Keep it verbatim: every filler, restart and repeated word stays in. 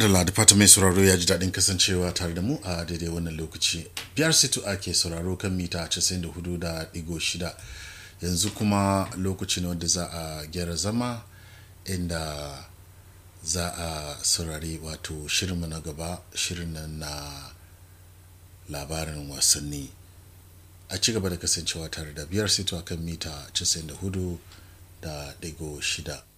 madalla da fata mai sauraro ya ji daɗin kasancewa tare da mu a daidai wannan lokaci. Biyar situ ake sauraro kan mita casa'in da hudu da ɗigo shida. Yanzu kuma lokaci ne wanda za a gyara zama inda za a saurari wato shirinmu na gaba, shirin nan na labarin wasanni. A ci gaba da kasancewa tare da biyar situ a kan mita casa'in da hudu da ɗigo shida.